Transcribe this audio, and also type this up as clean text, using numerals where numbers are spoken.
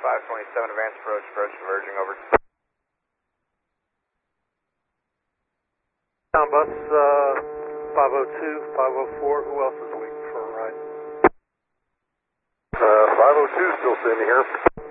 527 advanced approach converging over. Down bus 502, 504, who else is waiting for a ride? 502 still standing here.